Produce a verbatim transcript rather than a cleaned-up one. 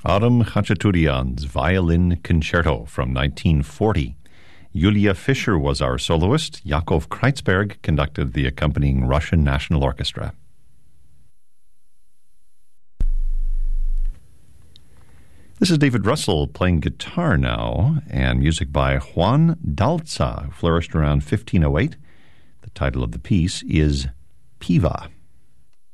Aram Khachaturian's Violin Concerto from nineteen forty. Julia Fischer was our soloist. Yakov Kreitzberg conducted the accompanying Russian National Orchestra. This is David Russell playing guitar now, and music by Juan Dalza, who flourished around fifteen oh eight. The title of the piece is Piva.